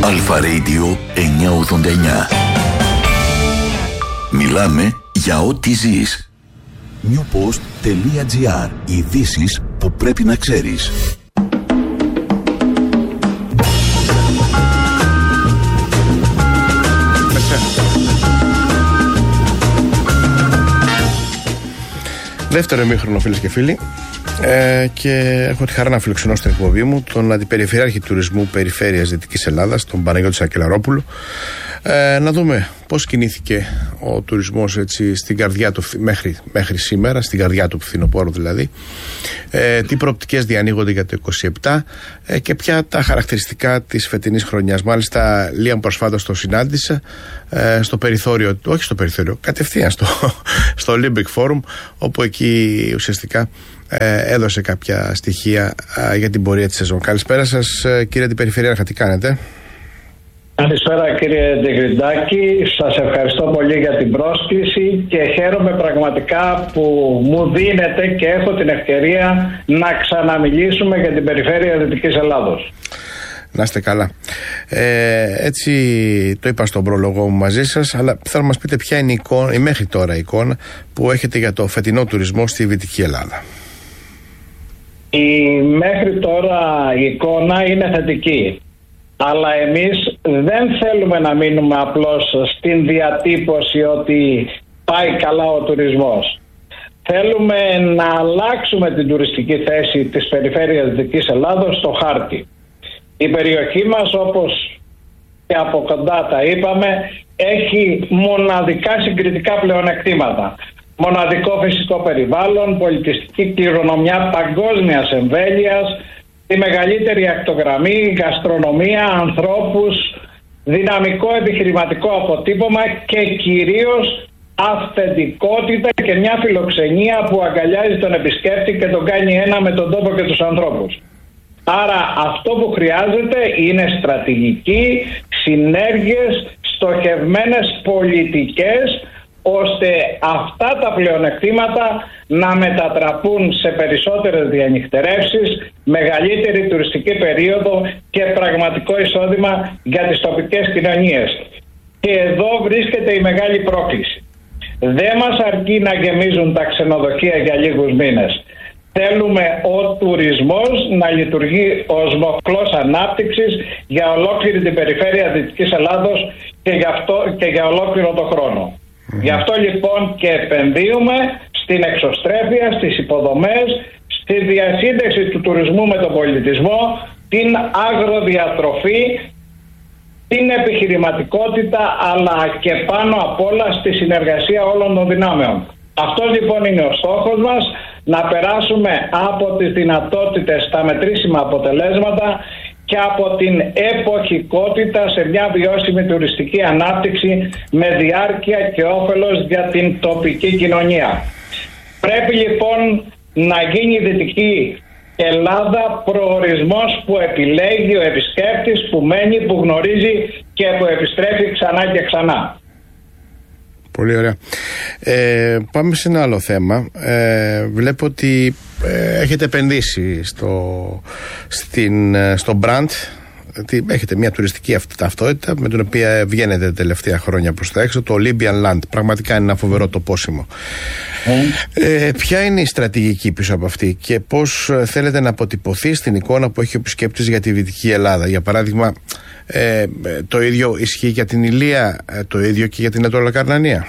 Αλφα Radio 989. Μιλάμε για ό,τι ζεις. newpost.gr. Ειδήσεις που πρέπει να ξέρεις. Δεύτερο ημίχρονο, φίλες και φίλοι, και έχω τη χαρά να φιλοξενώ στην εκπομπή μου τον Αντιπεριφερειάρχη Τουρισμού Περιφέρειας Δυτικής Ελλάδας, τον Παναγιώτη Σακελαρόπουλο, να δούμε πώς κινήθηκε ο τουρισμός έτσι στην καρδιά του μέχρι σήμερα, στην καρδιά του φθινοπόρου δηλαδή, τι προοπτικές διανοίγονται για το 2027 και ποια τα χαρακτηριστικά της φετινής χρονιάς. Μάλιστα, λίγα προσφάτως το συνάντησα στο περιθώριο, όχι στο περιθώριο, κατευθείαν στο Olympic Forum, όπου εκεί ουσιαστικά έδωσε κάποια στοιχεία για την πορεία της σεζόν. Καλησπέρα σας, κύριε Αντιπεριφερειάρχα, τι κάνετε? Καλησπέρα, κύριε Ντεγριντάκη, σας ευχαριστώ πολύ για την πρόσκληση και χαίρομαι πραγματικά που μου δίνετε και έχω την ευκαιρία να ξαναμιλήσουμε για την περιφέρεια Δυτικής Ελλάδος. Να είστε καλά. Έτσι το είπα στον πρόλογο μου μαζί σας, αλλά θέλω να μας πείτε ποια είναι η μέχρι τώρα εικόνα που έχετε για το φετινό τουρισμό στη Δυτική Ελλάδα. Η μέχρι τώρα εικόνα είναι θετική. Αλλά εμείς δεν θέλουμε να μείνουμε απλώς στην διατύπωση ότι πάει καλά ο τουρισμός. Θέλουμε να αλλάξουμε την τουριστική θέση της περιφέρειας Δυτικής Ελλάδος στο χάρτη. Η περιοχή μας, όπως και από κοντά τα είπαμε, έχει μοναδικά συγκριτικά πλεονεκτήματα. Μοναδικό φυσικό περιβάλλον, πολιτιστική κληρονομιά παγκόσμιας εμβέλειας, τη μεγαλύτερη ακτογραμμή, γαστρονομία, ανθρώπους, δυναμικό επιχειρηματικό αποτύπωμα και κυρίως αυθεντικότητα και μια φιλοξενία που αγκαλιάζει τον επισκέπτη και τον κάνει ένα με τον τόπο και τους ανθρώπους. Άρα αυτό που χρειάζεται είναι στρατηγική, συνέργειες, στοχευμένες πολιτικές, ώστε αυτά τα πλεονεκτήματα να μετατραπούν σε περισσότερες διανυχτερεύσεις, μεγαλύτερη τουριστική περίοδο και πραγματικό εισόδημα για τις τοπικές κοινωνίες. Και εδώ βρίσκεται η μεγάλη πρόκληση. Δεν μας αρκεί να γεμίζουν τα ξενοδοχεία για λίγους μήνες. Θέλουμε ο τουρισμός να λειτουργεί ως μοχλός ανάπτυξης για ολόκληρη την περιφέρεια Δυτικής Ελλάδος και για ολόκληρο τον χρόνο. Γι' αυτό λοιπόν και επενδύουμε στην εξωστρέφεια, στις υποδομές, στη διασύνδεση του τουρισμού με τον πολιτισμό, την αγροδιατροφή, την επιχειρηματικότητα, αλλά και πάνω απ' όλα στη συνεργασία όλων των δυνάμεων. Αυτό λοιπόν είναι ο στόχος μας, να περάσουμε από τις δυνατότητες στα μετρήσιμα αποτελέσματα και από την εποχικότητα σε μια βιώσιμη τουριστική ανάπτυξη με διάρκεια και όφελος για την τοπική κοινωνία. Πρέπει λοιπόν να γίνει η Δυτική Ελλάδα προορισμός που επιλέγει ο επισκέπτης, που μένει, που γνωρίζει και που επιστρέφει ξανά και ξανά. Πολύ ωραία. Πάμε σε ένα άλλο θέμα. Βλέπω ότι έχετε επενδύσει στο brand. Έχετε μια τουριστική ταυτότητα με την οποία βγαίνετε τα τελευταία χρόνια προς τα έξω, το Olympian Land. Πραγματικά είναι ένα φοβερό τοπόσιμο. Ποια είναι η στρατηγική πίσω από αυτή και πώς θέλετε να αποτυπωθεί στην εικόνα που έχει ο επισκέπτης για τη Δυτική Ελλάδα? Για παράδειγμα, το ίδιο ισχύει για την Ηλία, το ίδιο και για την Αττολοκαρνανία?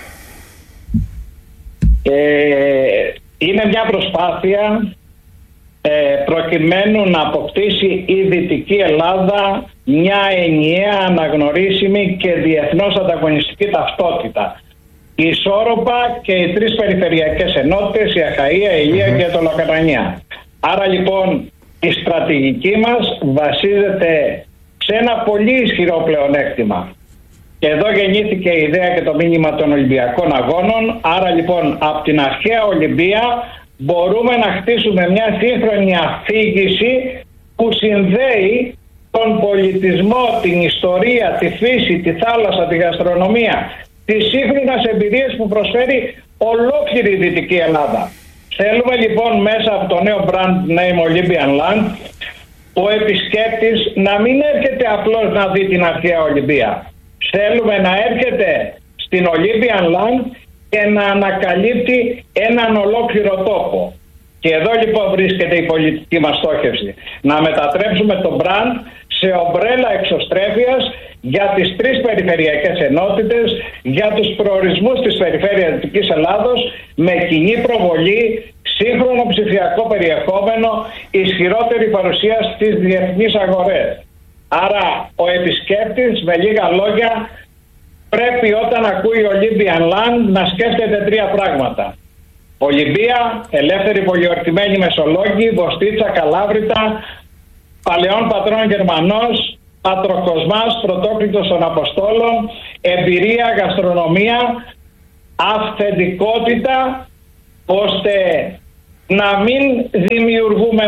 Είναι μια προσπάθεια προκειμένου να αποκτήσει η Δυτική Ελλάδα μια ενιαία, αναγνωρίσιμη και διεθνώς ανταγωνιστική ταυτότητα. Ισόρροπα και οι τρεις περιφερειακές ενότητες, η Αχαΐα, η Ηλία και η Αττολοκαρνανία. Άρα λοιπόν η στρατηγική μας βασίζεται σε ένα πολύ ισχυρό πλεονέκτημα. Και εδώ γεννήθηκε η ιδέα και το μήνυμα των Ολυμπιακών Αγώνων. Άρα λοιπόν από την αρχαία Ολυμπία μπορούμε να χτίσουμε μια σύγχρονη αφήγηση που συνδέει τον πολιτισμό, την ιστορία, τη φύση, τη θάλασσα, τη γαστρονομία, τις σύγχρονες εμπειρίες που προσφέρει ολόκληρη η Δυτική Ελλάδα. Θέλουμε λοιπόν μέσα από το νέο brand name Olympian Land ο επισκέπτης να μην έρχεται απλώς να δει την αρχαία Ολυμπία. Θέλουμε να έρχεται στην Olympian Land και να ανακαλύπτει έναν ολόκληρο τόπο. Και εδώ λοιπόν βρίσκεται η πολιτική μας στόχευση. Να μετατρέψουμε το brand σε ομπρέλα εξωστρέφειας για τις 3 περιφερειακές ενότητες, για τους προορισμούς της περιφέρειας Δυτικής Ελλάδος, με κοινή προβολή, σύγχρονο ψηφιακό περιεχόμενο, ισχυρότερη παρουσία στις διεθνείς αγορές. Άρα ο επισκέπτης, με λίγα λόγια, πρέπει όταν ακούει Olympian Land να σκέφτεται 3 πράγματα. Ολυμπία, ελεύθερη πολιορτημένη Μεσολόγγι, Βοστίτσα, Καλάβρητα, παλαιών πατρών Γερμανός, Πατροκοσμάς, Πρωτόκλητος των Αποστόλων, εμπειρία, γαστρονομία, αυθεντικότητα, ώστε να μην δημιουργούμε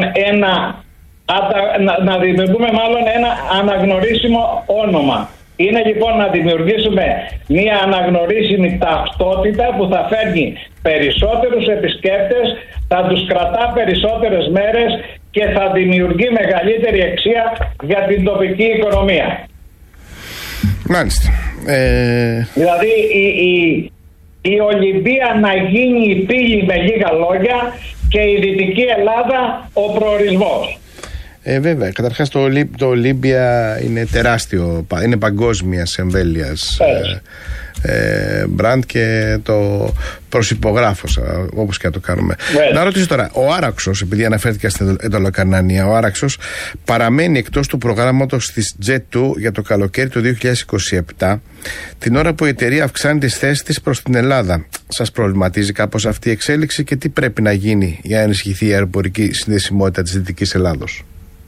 ένα αναγνωρίσιμο όνομα. Είναι λοιπόν να δημιουργήσουμε μια αναγνωρίσιμη ταυτότητα που θα φέρνει περισσότερους επισκέπτες, θα τους κρατά περισσότερες μέρες και θα δημιουργεί μεγαλύτερη αξία για την τοπική οικονομία. Μάλιστα. Δηλαδή η Ολυμπία να γίνει η πύλη, με λίγα λόγια, και η Δυτική Ελλάδα ο προορισμός. Βέβαια, καταρχάς το Ολύμπια είναι τεράστιο, είναι παγκόσμιας εμβέλειας μπραντ και το προσυπογράφω όπως και να το κάνουμε. Να ρωτήσω τώρα, ο Άραξος, επειδή αναφέρθηκε στην Εντολοκαρνανία, ο Άραξος παραμένει εκτός του προγράμματος της Jet2 για το καλοκαίρι του 2027, την ώρα που η εταιρεία αυξάνει τις θέσεις της προς την Ελλάδα. Σας προβληματίζει κάπως αυτή η εξέλιξη και τι πρέπει να γίνει για να ενισχυθεί η αεροπορική συνδεσιμότητα της Δυτικής Ελλάδος?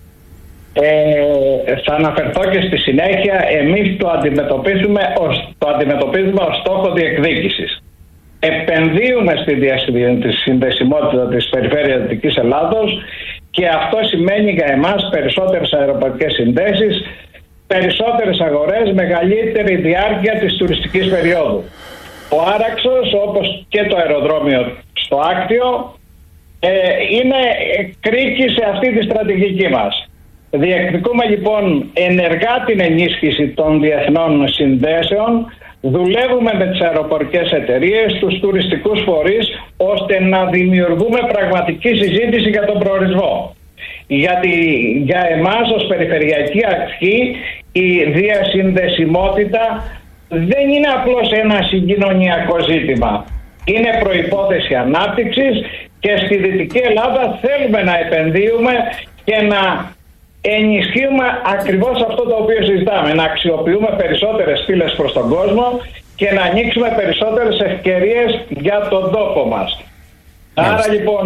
Θα αναφερθώ και στη συνέχεια. Εμείς το αντιμετωπίζουμε ως στόχο διεκδίκησης. Επενδύουμε στη συνδεσιμότητα της περιφέρειας Δυτικής Ελλάδος και αυτό σημαίνει για εμάς περισσότερες αεροπορικές συνδέσεις, περισσότερες αγορές, μεγαλύτερη διάρκεια της τουριστικής περίοδου. Ο Άραξος, όπως και το αεροδρόμιο στο Άκτιο, είναι κρίκη σε αυτή τη στρατηγική μας. Διεκδικούμε λοιπόν ενεργά την ενίσχυση των διεθνών συνδέσεων, δουλεύουμε με τις αεροπορικές εταιρείες, τους τουριστικούς φορείς, ώστε να δημιουργούμε πραγματική συζήτηση για τον προορισμό. Γιατί για εμάς ως περιφερειακή αρχή η διασυνδεσιμότητα δεν είναι απλώς ένα συγκοινωνιακό ζήτημα. Είναι προϋπόθεση ανάπτυξης και στη Δυτική Ελλάδα θέλουμε να επενδύουμε και να ενισχύουμε ακριβώς αυτό το οποίο συζητάμε, να αξιοποιούμε περισσότερες φύλες προς τον κόσμο και να ανοίξουμε περισσότερες ευκαιρίες για τον τόπο μας. Άρα λοιπόν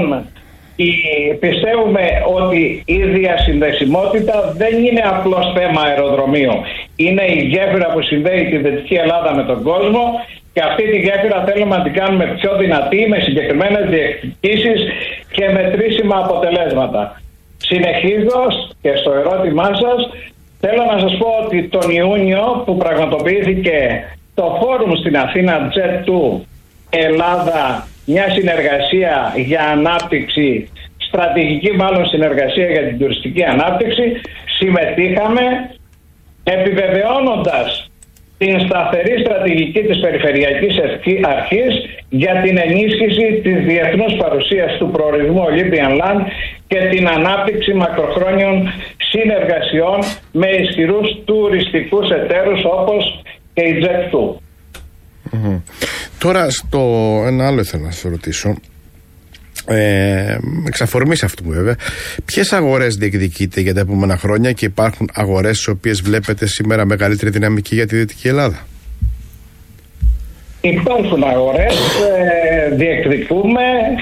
πιστεύουμε ότι η διασυνδεσιμότητα δεν είναι απλώς θέμα αεροδρομίου. Είναι η γέφυρα που συνδέει τη Δυτική Ελλάδα με τον κόσμο και αυτή τη γέφυρα θέλουμε να την κάνουμε πιο δυνατή, με συγκεκριμένες διεκδικήσεις και μετρήσιμα αποτελέσματα. Συνεχίζω και στο ερώτημά σας, θέλω να σας πω ότι τον Ιούνιο που πραγματοποιήθηκε το φόρουμ στην Αθήνα Jet2 Ελλάδα, μια συνεργασία για ανάπτυξη, στρατηγική μάλλον συνεργασία για την τουριστική ανάπτυξη, συμμετείχαμε επιβεβαιώνοντας την σταθερή στρατηγική της Περιφερειακής Αρχής για την ενίσχυση της διεθνούς παρουσίας του προορισμού Olympian Land και την ανάπτυξη μακροχρόνιων συνεργασιών με ισχυρούς τουριστικούς εταίρους όπως και η Jet2. Τώρα ένα άλλο ήθελα να σας ρωτήσω, εξ αφορμής αυτού βέβαια, ποιες αγορές διεκδικείτε για τα επόμενα χρόνια και υπάρχουν αγορές στις οποίες βλέπετε σήμερα μεγαλύτερη δυναμική για τη Δυτική Ελλάδα? Υπάρχουν αγορές, διεκδικούμε,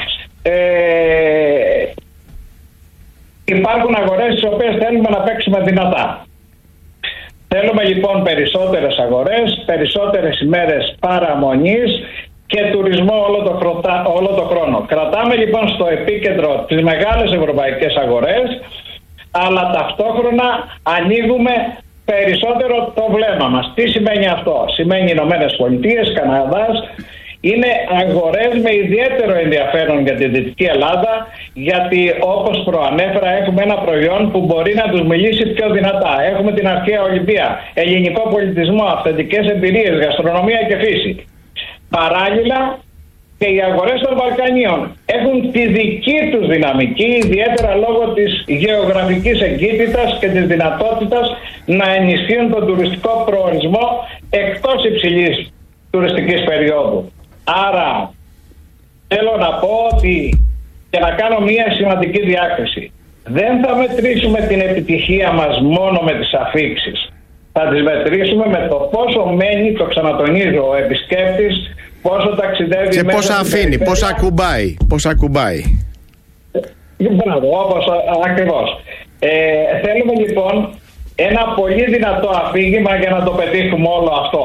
υπάρχουν αγορές στις οποίες θέλουμε να παίξουμε δυνατά. Θέλουμε λοιπόν περισσότερες αγορές, περισσότερες ημέρες παραμονής και τουρισμό όλο το χρόνο. Κρατάμε λοιπόν στο επίκεντρο τις μεγάλες ευρωπαϊκές αγορές, αλλά ταυτόχρονα ανοίγουμε περισσότερο το βλέμμα μας. Τι σημαίνει αυτό? Σημαίνει Ηνωμένες Πολιτείες, Καναδάς, είναι αγορές με ιδιαίτερο ενδιαφέρον για τη Δυτική Ελλάδα, γιατί όπως προανέφερα έχουμε ένα προϊόν που μπορεί να τους μιλήσει πιο δυνατά. Έχουμε την αρχαία Ολυμπία, ελληνικό πολιτισμό, αυθεντικές εμπειρίες, γαστρονομία και φύση. Παράλληλα, και οι αγορές των Βαλκανίων έχουν τη δική τους δυναμική, ιδιαίτερα λόγω της γεωγραφικής εγκύτητας και της δυνατότητας να ενισχύουν τον τουριστικό προορισμό εκτός υψηλής τουριστικής περίοδου. Άρα θέλω να πω ότι, και να κάνω μια σημαντική διάκριση, δεν θα μετρήσουμε την επιτυχία μας μόνο με τις αφίξεις. Θα τις μετρήσουμε με το πόσο μένει, το ξανατονίζω, ο επισκέπτης, πόσο ταξιδεύει και μέσα πόσα αφήνει, πόσα ακουμπάει. Μπράβο, όπως ακριβώς. Θέλουμε λοιπόν ένα πολύ δυνατό αφήγημα για να το πετύχουμε όλο αυτό.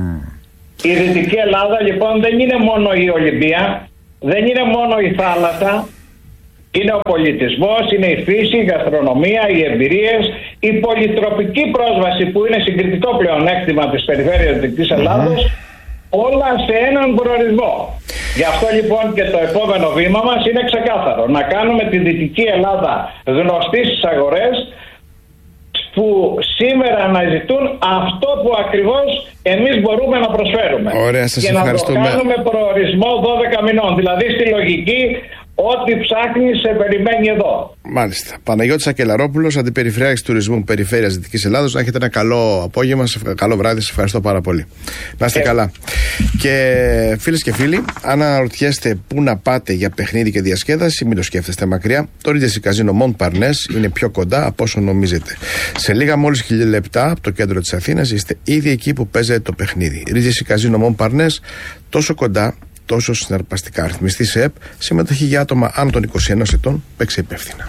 Η Δυτική Ελλάδα λοιπόν δεν είναι μόνο η Ολυμπία, δεν είναι μόνο η θάλασσα, είναι ο πολιτισμός, είναι η φύση, η γαστρονομία, οι εμπειρίες, η πολυτροπική πρόσβαση που είναι συγκριτικό πλεονέκτημα της περιφέρειας της Δυτικής Ελλάδος, όλα σε έναν προορισμό. Γι' αυτό λοιπόν και το επόμενο βήμα μας είναι ξεκάθαρο. Να κάνουμε τη Δυτική Ελλάδα γνωστή στις αγορές, που σήμερα αναζητούν αυτό που ακριβώς εμείς μπορούμε να προσφέρουμε. Ωραία, σας και ευχαριστούμε. Να το κάνουμε προορισμό 12 μηνών. Δηλαδή στη λογική, ό,τι ψάχνεις σε περιμένει εδώ. Μάλιστα. Παναγιώτης Ακελαρόπουλος, Αντιπεριφερειάρχης Τουρισμού Περιφέρειας Δυτικής Ελλάδος. Να έχετε ένα καλό απόγευμα, καλό βράδυ. Σας ευχαριστώ πάρα πολύ. Να είστε καλά. Και φίλες και φίλοι, αν αναρωτιέστε πού να πάτε για παιχνίδι και διασκέδαση, μην το σκέφτεστε μακριά. Το Regency Casino Montparnasse είναι πιο κοντά από όσο νομίζετε. Σε λίγα μόλις 1.000 λεπτά από το κέντρο της Αθήνας είστε ήδη εκεί που παίζετε το παιχνίδι. Regency Casino Montparnasse, τόσο κοντά, τόσο συναρπαστικά. Ρυθμιστή σε ΕΠ, συμμετοχή για άτομα άνω των 21 ετών, παίξε υπεύθυνα.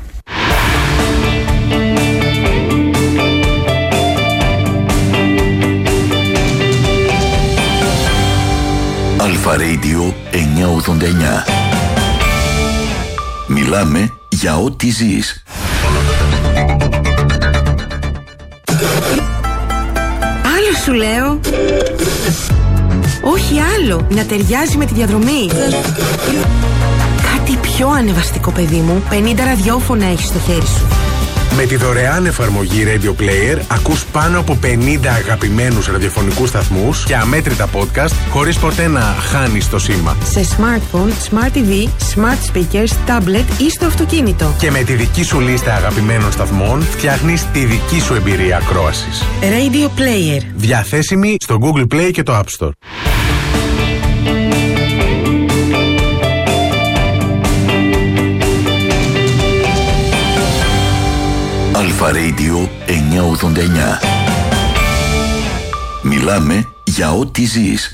Αλφα Radio 989. Μιλάμε για ό,τι ζεις. Άλλο σου λέω. Όχι άλλο, να ταιριάζει με τη διαδρομή. Κάτι πιο ανεβαστικό, παιδί μου. 50 ραδιόφωνα έχεις στο χέρι σου. Με τη δωρεάν εφαρμογή Radio Player ακούς πάνω από 50 αγαπημένους ραδιοφωνικούς σταθμούς και αμέτρητα podcast χωρίς ποτέ να χάνεις το σήμα. Σε smartphone, smart TV, smart speakers, tablet ή στο αυτοκίνητο. Και με τη δική σου λίστα αγαπημένων σταθμών φτιάχνεις τη δική σου εμπειρία ακρόασης. Radio Player. Διαθέσιμη στο Google Play και το App Store. Αλφα Radio 989. Μιλάμε για ό,τι ζεις.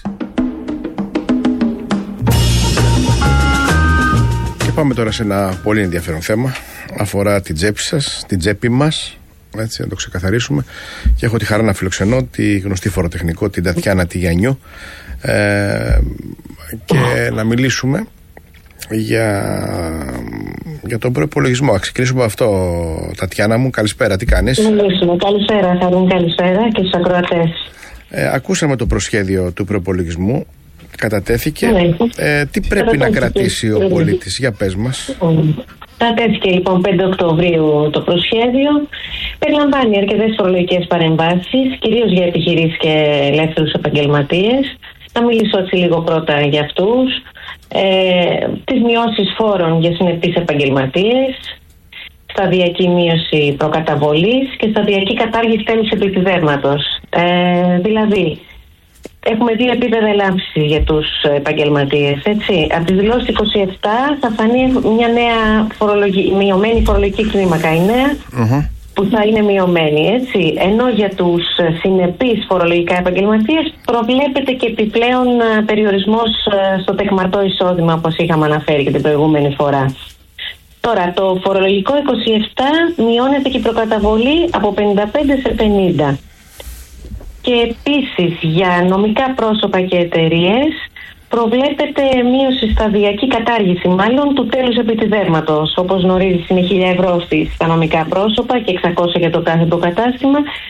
Και πάμε τώρα σε ένα πολύ ενδιαφέρον θέμα. Αφορά την τσέπη σας, την τσέπη μας. Έτσι, να το ξεκαθαρίσουμε. Και έχω τη χαρά να φιλοξενώ τη γνωστή φοροτεχνικό, την Τατιάνα Τηγιανιού, και να μιλήσουμε για τον προϋπολογισμό. Α ξεκινήσουμε από αυτό, Τατιάνα μου. Καλησπέρα, τι κάνεις? Καλησπέρα, Χαρούν, καλησπέρα και στους ακροατές. Ακούσαμε το προσχέδιο του προϋπολογισμού. Κατατέθηκε. Τι πρέπει να κρατήσει ο πολίτης? Για πες μας. Κατατέθηκε λοιπόν 5 Οκτωβρίου το προσχέδιο. Περιλαμβάνει αρκετές φορολογικές παρεμβάσεις, κυρίως για επιχειρήσεις και ελεύθερους επαγγελματίες. Θα μιλήσω έτσι λίγο πρώτα για αυτούς. Τις μειώσεις φόρων για συνετείς επαγγελματίες, σταδιακή μείωση προκαταβολής και σταδιακή κατάργηση τέλους επιδεύματος. Δηλαδή, έχουμε δύο επίπεδα ελάψης για τους επαγγελματίες. Έτσι. Από τη δηλώση 27 θα φανεί μια νέα μειωμένη φορολογική κλίμακα, η νέα, που θα είναι μειωμένη, έτσι. Ενώ για τους συνεπείς φορολογικά επαγγελματίες προβλέπεται και επιπλέον περιορισμός στο τεκμαρτό εισόδημα, όπως είχαμε αναφέρει και την προηγούμενη φορά. Τώρα, το φορολογικό 27 μειώνεται και η προκαταβολή από 55 σε 50. Και επίσης για νομικά πρόσωπα και εταιρείες προβλέπεται μείωση, σταδιακή κατάργηση μάλλον του τέλους επιτιδεύματος. Όπως γνωρίζεις, είναι 1.000 ευρώ στα νομικά πρόσωπα και 600 για το κάθε το κατάστημα.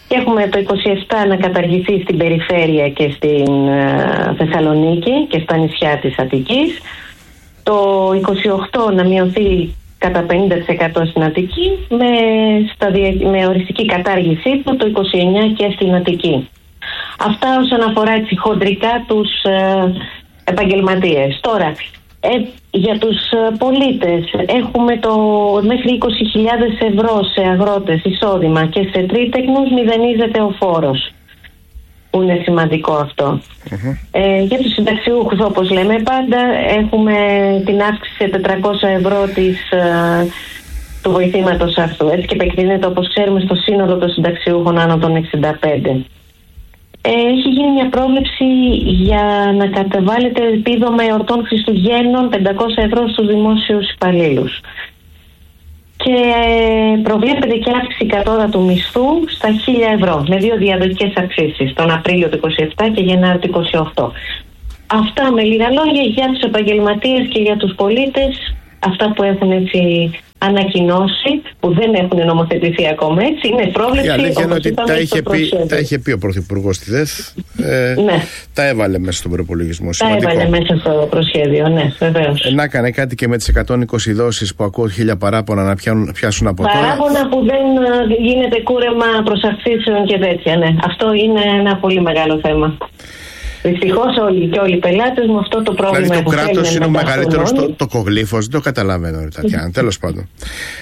Και έχουμε το 27 να καταργηθεί στην περιφέρεια και στην Θεσσαλονίκη και στα νησιά της Αττικής. Το 28 να μειωθεί κατά 50% στην Αττική με οριστική κατάργησή του το 29 και στην Αττική. Αυτά όσον αφορά έτσι χοντρικά τους επαγγελματίες. Τώρα, για τους πολίτες έχουμε το μέχρι 20.000 ευρώ σε αγρότες εισόδημα και σε τρίτεκνους μηδενίζεται ο φόρος, που είναι σημαντικό αυτό. Για τους συνταξιούχους, όπως λέμε πάντα, έχουμε την αύξηση σε 400 ευρώ του βοηθήματος αυτού, έτσι, και επεκτείνεται, όπως ξέρουμε, στο σύνολο των συνταξιούχων άνω των 65. Έχει γίνει μια πρόβλεψη για να καταβάλλεται επίδομα εορτών Χριστουγέννων 500 ευρώ στους δημόσιους υπαλλήλους. Και προβλέπεται και αύξηση κατώτατου μισθού στα 1.000 ευρώ με 2 διαδοχικές αυξήσεις, τον Απρίλιο του 27 και Γενάρη του 28. Αυτά με λίγα λόγια για τους επαγγελματίες και για τους πολίτες, αυτά που έχουν έτσι ανακοινώσει, που δεν έχουν νομοθετηθεί ακόμα, έτσι, είναι πρόβλεψη. Η αλήθεια είναι ότι τα είχε πει ο Πρωθυπουργός στη ΔΕΘ, ναι. Τα έβαλε μέσα στον προπολογισμό. Τα έβαλε μέσα στο προσχέδιο, ναι, βεβαίως. Να έκανε κάτι και με τις 120 δόσεις που ακούω 1.000 παράπονα να πιάσουν από τώρα. Παράπονα που δεν γίνεται κούρεμα προς αυξήσεων και τέτοια, ναι. Αυτό είναι ένα πολύ μεγάλο θέμα. Δυστυχώς όλοι οι πελάτες μου αυτό το πρόβλημα. Δηλαδή το κράτος είναι ο μεγαλύτερος τοκογλύφος, δεν το καταλαβαίνω, Τατιάνα. Τέλος πάντων.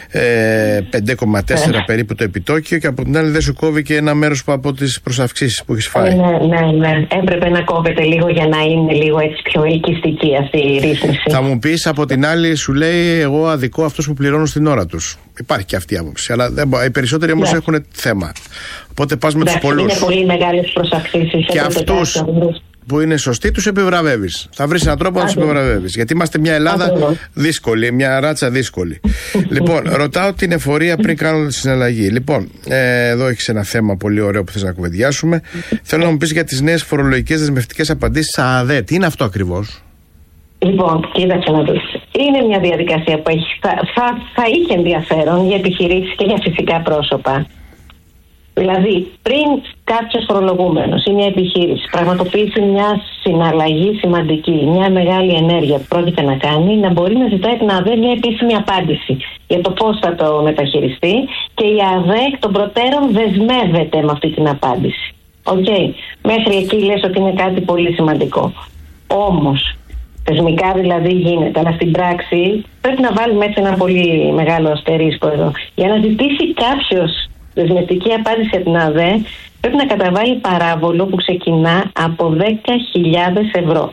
5,4 περίπου το επιτόκιο και από την άλλη δεν σου κόβει και ένα μέρος από τις προσαυξήσεις που έχεις φάει. Ναι. Έπρεπε να κόβεται λίγο για να είναι λίγο έτσι πιο ελκυστική αυτή η ρύθμιση. Θα μου πεις από την άλλη, σου λέει, εγώ αδικώ αυτούς που πληρώνουν στην ώρα τους. Υπάρχει και αυτή η άποψη. Αλλά οι περισσότεροι όμως έχουν θέμα. Οπότε πας με τους πολλούς. Είναι πολύ μεγάλες προσαυξήσεις. Και αυτούς που είναι σωστοί τους επιβραβεύεις. Θα βρεις έναν τρόπο να τους επιβραβεύεις. Γιατί είμαστε μια Ελλάδα δύσκολη, μια ράτσα δύσκολη. Λοιπόν, ρωτάω την εφορία πριν κάνω τη συναλλαγή. Λοιπόν, εδώ έχεις ένα θέμα πολύ ωραίο που θες να κουβεντιάσουμε. Θέλω να μου πεις για τις νέες φορολογικές δεσμευτικές απαντήσεις ΑΔΕ. Τι είναι αυτό ακριβώς? Λοιπόν, κοίταξε να δεις. Είναι μια διαδικασία που θα είχε ενδιαφέρον για επιχειρήσεις και για φυσικά πρόσωπα. Δηλαδή, πριν κάποιος φορολογούμενος ή μια επιχείρηση πραγματοποιήσει μια συναλλαγή σημαντική, μια μεγάλη ενέργεια που πρόκειται να κάνει, να μπορεί να ζητάει την ΑΔΕ μια επίσημη απάντηση για το πώς θα το μεταχειριστεί και η ΑΔΕ εκ των προτέρων δεσμεύεται με αυτή την απάντηση. Μέχρι εκεί λες ότι είναι κάτι πολύ σημαντικό. Όμως, θεσμικά δηλαδή γίνεται, αλλά στην πράξη πρέπει να βάλουμε έτσι ένα πολύ μεγάλο αστερίσκο εδώ. Για να ζητήσει κάποιος δεσμευτική απάντηση από την ΑΔΕ πρέπει να καταβάλει παράβολο που ξεκινά από 10.000 ευρώ.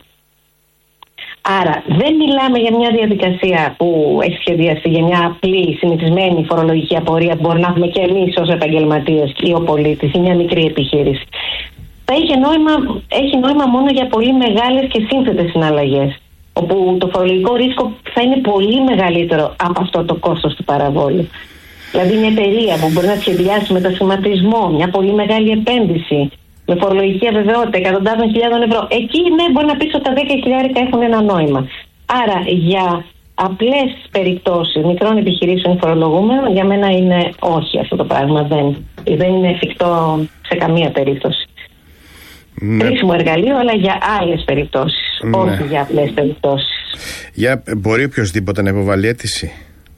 Άρα δεν μιλάμε για μια διαδικασία που έχει σχεδιαστεί για μια απλή συνηθισμένη φορολογική απορία που μπορεί να έχουμε και εμείς ως επαγγελματίες ή ο πολίτης ή μια μικρή επιχείρηση. Θα έχει νόημα μόνο για πολύ μεγάλες και σύνθετες συναλλαγές, όπου το φορολογικό ρίσκο θα είναι πολύ μεγαλύτερο από αυτό το κόστος του παραβόλου. Δηλαδή μια εταιρεία που μπορεί να σχεδιάσει μετασχηματισμό, μια πολύ μεγάλη επένδυση, με φορολογική αβεβαιότητα εκατοντάδων χιλιάδων ευρώ. Εκεί ναι, μπορεί να πεις ότι τα 10.000 έχουν ένα νόημα. Άρα για απλές περιπτώσεις μικρών επιχειρήσεων φορολογούμενων, για μένα είναι όχι αυτό το πράγμα. Δεν είναι εφικτό σε καμία περίπτωση. Χρήσιμο εργαλείο, αλλά για άλλες περιπτώσεις, όχι για απλές περιπτώσεις. Μπορεί οποιοσδήποτε να υποβάλει αίτηση?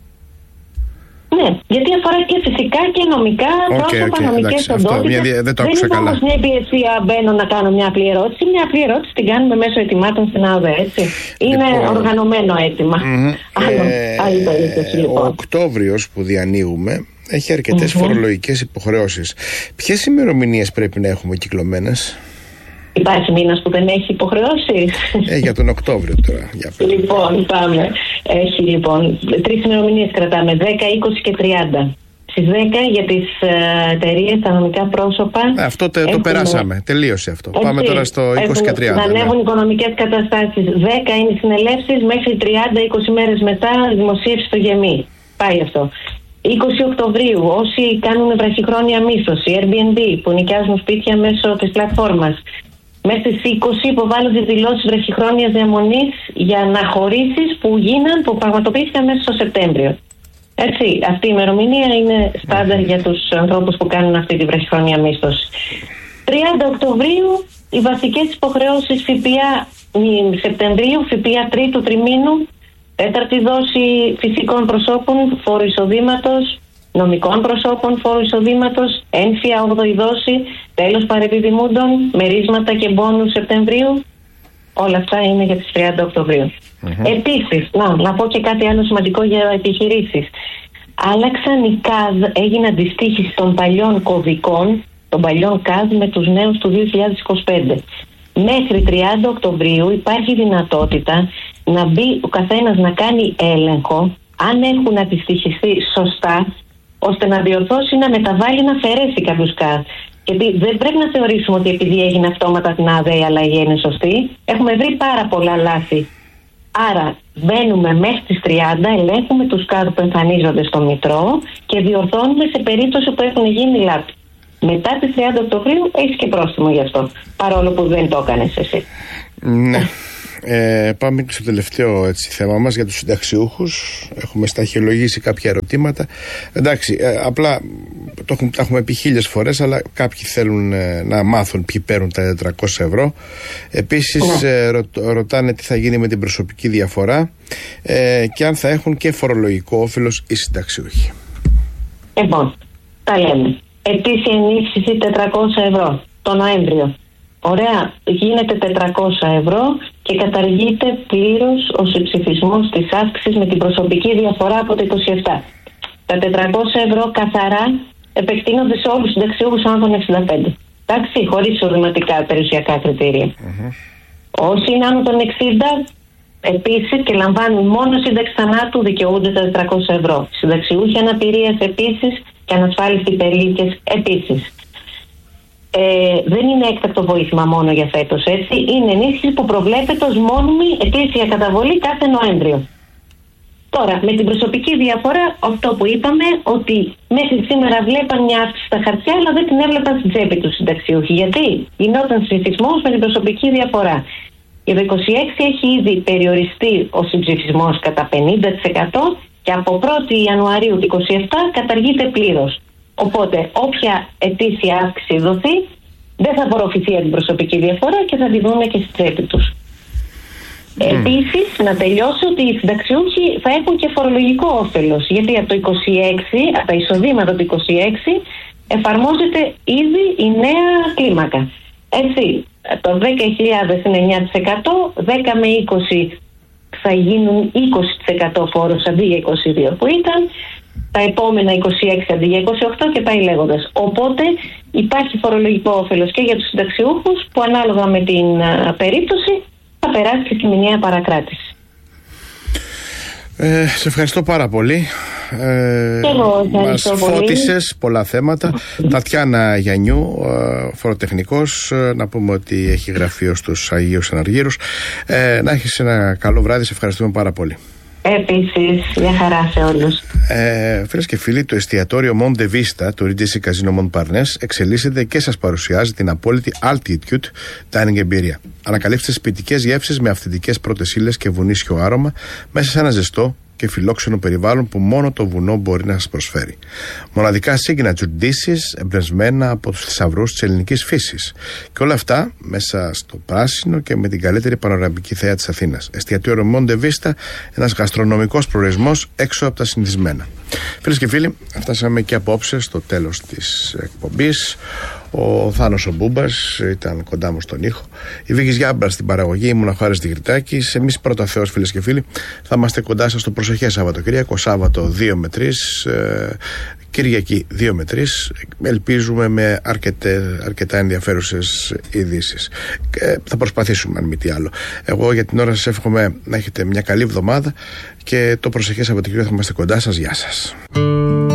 Ναι, γιατί αφορά και φυσικά και νομικά πρόσωπα, νομικές οντότητες. Δεν το άκουσα καλά. Δεν είναι όμως μια υπηρεσία, μπαίνω να κάνω μια απλή ερώτηση. Μια απλή ερώτηση την κάνουμε μέσω αιτημάτων στην ΑΔΕ, έτσι. Είναι οργανωμένο αίτημα. Άλλη περίπτωση, λοιπόν. Ο Οκτώβριος που διανοίγουμε έχει αρκετές φορολογικές υποχρεώσεις. Ποιες ημερομηνίες πρέπει να έχουμε κυκλωμένες? Υπάρχει μήνας που δεν έχει υποχρεώσεις? Για τον Οκτώβριο τώρα. Λοιπόν, πάμε. Έχει λοιπόν 3 ημερομηνίες κρατάμε, 10, 20 και 30. Στις 10 για τις εταιρείες, τα νομικά πρόσωπα. Αυτό το περάσαμε. Τελείωσε αυτό. Πάμε τώρα στο 20 και 30. Να ανέβουν οικονομικές καταστάσεις. 10 είναι οι συνελεύσεις, μέχρι 30-20 μέρες μετά δημοσίευση στο γεμί. Πάει αυτό. 20 Οκτωβρίου, όσοι κάνουν βραχυχρόνια μίσθωση, Airbnb, που νοικιάζουν σπίτια μέσω της πλατφόρμας. Μέχρι στις 20 υποβάλλουν τις δηλώσεις βραχυχρόνιας διαμονής για αναχωρήσεις που πραγματοποιήθηκαν μέσα στο Σεπτέμβριο. Έτσι, αυτή η ημερομηνία είναι στάνταρ για τους ανθρώπους που κάνουν αυτή τη βραχυχρόνια μίσθωση. 30 Οκτωβρίου οι βασικές υποχρεώσεις ΦΠΑ Σεπτεμβρίου, ΦΠΑ τρίτου τριμήνου, τέταρτη δόση φυσικών προσώπων φόρου εισοδήματος, νομικών προσώπων φόρου εισοδήματος, έμφυα 8η δόση, τέλος παρεπιδημούντων, μερίσματα και μπόνους Σεπτεμβρίου. Όλα αυτά είναι για τις 30 Οκτωβρίου. Επίσης, να πω και κάτι άλλο σημαντικό για επιχειρήσεις. Άλλαξαν οι ΚΑΔ, έγινε αντιστοίχηση των παλιών κωδικών, των παλιών ΚΑΔ με τους νέους του 2025. Μέχρι 30 Οκτωβρίου υπάρχει δυνατότητα να μπει ο καθένας να κάνει έλεγχο αν έχουν αντιστοιχιστεί σωστά, ώστε να διορθώσει, να μεταβάλει, να αφαιρέσει κάποιους ΚΑΔ. Γιατί δεν πρέπει να θεωρήσουμε ότι επειδή έγινε αυτόματα την ΑΔΕ η αλλαγή είναι σωστή. Έχουμε βρει πάρα πολλά λάθη. Άρα μπαίνουμε μέχρι τις 30, ελέγχουμε τους ΚΑΔ που εμφανίζονται στο Μητρό και διορθώνουμε σε περίπτωση που έχουν γίνει λάθη. Μετά τις 30 Οκτωβρίου έχεις και πρόστιμο γι' αυτό, παρόλο που δεν το έκανες εσύ. Ναι. Πάμε στο τελευταίο θέμα μας για τους συνταξιούχους. Έχουμε σταχυολογήσει κάποια ερωτήματα. Εντάξει, απλά τα έχουμε πει 1000 φορές, αλλά κάποιοι θέλουν να μάθουν ποιοι παίρνουν τα 400 ευρώ. Επίσης ρωτάνε τι θα γίνει με την προσωπική διαφορά και αν θα έχουν και φορολογικό όφελος οι συνταξιούχοι. Λοιπόν, τα λέμε. Ετήσια ενίσχυση 400 ευρώ το Νοέμβριο. Ωραία, γίνεται 400 ευρώ και καταργείται πλήρως ο συμψηφισμός της αύξησης με την προσωπική διαφορά από το 27. Τα 400 ευρώ καθαρά επεκτείνονται σε όλους τους συνταξιούχους άνω των 65. Εντάξει, χωρίς εισοδηματικά περιουσιακά κριτήρια. Όσοι είναι άνω των 60, επίσης και λαμβάνουν μόνο σύνταξη θανάτου, δικαιούνται τα 400 ευρώ. Συνταξιούχοι αναπηρίας επίσης και ανασφάλιστοι υπερήλικες επίσης. Δεν είναι έκτακτο βοήθημα μόνο για φέτος, έτσι. Είναι ενίσχυση που προβλέπεται ως μόνιμη ετήσια καταβολή κάθε Νοέμβριο. Τώρα, με την προσωπική διαφορά, αυτό που είπαμε, ότι μέχρι σήμερα βλέπαν μια αύξηση στα χαρτιά, αλλά δεν την έβλεπαν στην τσέπη του συνταξιούχοι. Γιατί γινόταν συμψηφισμός με την προσωπική διαφορά. Για το 26 έχει ήδη περιοριστεί ο συμψηφισμός κατά 50% και από 1η Ιανουαρίου του 27 καταργείται πλήρως. Οπότε, όποια ετήσια αύξηση δοθεί, δεν θα απορροφηθεί από την προσωπική διαφορά και θα τη δούμε και στη τσέπη τους. Επίσης, να τελειώσω ότι οι συνταξιούχοι θα έχουν και φορολογικό όφελος. Γιατί από το 26, από τα εισοδήματα του 26, εφαρμόζεται ήδη η νέα κλίμακα. Έτσι, το 10.000 είναι 9%, 10 με 20 θα γίνουν 20% φόρος αντί για 22 που ήταν. Τα επόμενα 26 αντί για 28 και πάει λέγοντας. Οπότε υπάρχει φορολογικό όφελος και για τους συνταξιούχους που ανάλογα με την περίπτωση θα περάσει και στη μηνιαία παρακράτηση. Σε ευχαριστώ πάρα πολύ. Μας φώτισες πολλά θέματα. Τατιάνα Γιαννιού, φοροτεχνικός, να πούμε ότι έχει γραφείο στους Αγίους Αναργύρους. Να έχεις ένα καλό βράδυ, σε ευχαριστούμε πάρα πολύ. Επίσης, για χαρά σε όλους. Φίλες και φίλοι, το εστιατόριο Monte Vista του Regency Casino Montparnasse εξελίσσεται και σας παρουσιάζει την απόλυτη altitude dining εμπειρία. Ανακαλύψτε σπιτικές γεύσεις με αυθεντικές πρώτες ύλες και βουνίσιο άρωμα μέσα σε ένα ζεστό και φιλόξενο περιβάλλον που μόνο το βουνό μπορεί να σας προσφέρει. Μοναδικά signature dishes εμπνευσμένα από τους θησαυρούς της ελληνικής φύσης. Και όλα αυτά μέσα στο πράσινο και με την καλύτερη πανοραμική θέα της Αθήνας. Εστιατόριο Monte Vista, ένας γαστρονομικός προορισμός έξω από τα συνηθισμένα. Φίλες και φίλοι, φτάσαμε και απόψε στο τέλος της εκπομπής. Ο Θάνος ο Μπούμπας ήταν κοντά μου στον ήχο. Η Βίκης Γιάμπρα στην παραγωγή, ήμουν ο Χάρης Διγρητάκης. Εμείς πρώτα Θεός, φίλες και φίλοι, θα είμαστε κοντά σας το προσεχές Σαββατοκύριακο, Σάββατο 2 με 3, Κυριακή 2 με 3. Ελπίζουμε με αρκετά ενδιαφέρουσες ειδήσεις. Θα προσπαθήσουμε, αν μη τι άλλο. Εγώ για την ώρα σας εύχομαι να έχετε μια καλή εβδομάδα και το προσεχές Σαββατοκύριακο θα είμαστε κοντά σας. Γεια σας.